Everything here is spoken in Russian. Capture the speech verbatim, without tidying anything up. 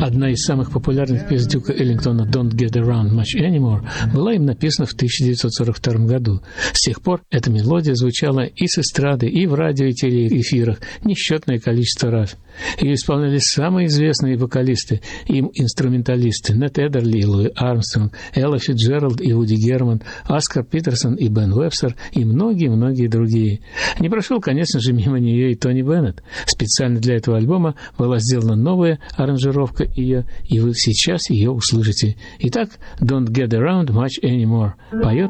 Одна из самых популярных песен Дюка Эллингтона «Don't Get Around Much Anymore» была им написана в тысяча девятьсот сорок втором году. С тех пор эта мелодия звучала и с эстрады, и в радио и телеэфирах несчетное количество раз. Ее исполняли самые известные вокалисты и инструменталисты: Нет Эдерли и Луи Армстронг, Элла Фицджеральд и Вуди Герман, Оскар Питерсон и Бен Уэбстер и многие-многие другие. Не прошел, конечно же, мимо нее и Тони Беннет. Специально для этого альбома была сделана новая аранжировка ее, и вы сейчас ее услышите. Итак, «Don't Get Around Much Anymore» поет